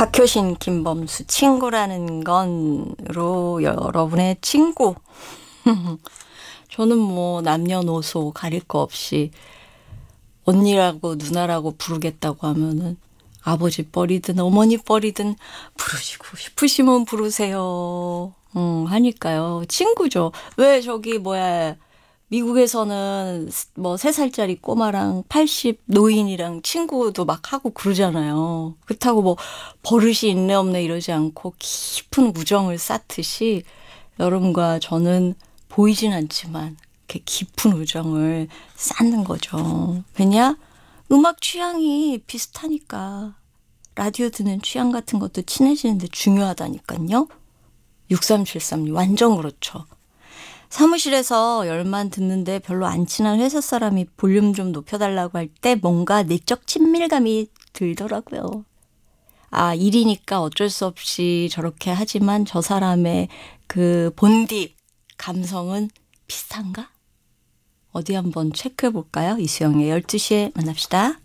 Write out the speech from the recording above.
박효신, 김범수 친구라는 건으로 여러분의 친구. 저는 뭐 남녀노소 가릴 거 없이 언니라고 누나라고 부르겠다고 하면은 아버지 뻘이든 어머니 뻘이든 부르시고 싶으시면 부르세요. 하니까요. 친구죠. 왜 저기 뭐야 미국에서는 뭐 3살짜리 꼬마랑 80 노인이랑 친구도 막 하고 그러잖아요. 그렇다고 뭐 버릇이 있네 없네 이러지 않고 깊은 우정을 쌓듯이 여러분과 저는 보이진 않지만 이렇게 깊은 우정을 쌓는 거죠. 왜냐? 음악 취향이 비슷하니까. 라디오 듣는 취향 같은 것도 친해지는데 중요하다니까요. 6373님 완전 그렇죠. 사무실에서 열만 듣는데 별로 안 친한 회사 사람이 볼륨 좀 높여달라고 할 때 뭔가 내적 친밀감이 들더라고요. 아, 일이니까 어쩔 수 없이 저렇게 하지만 저 사람의 그 본디 감성은 비슷한가? 어디 한번 체크해 볼까요? 이수영의 12시에 만납시다.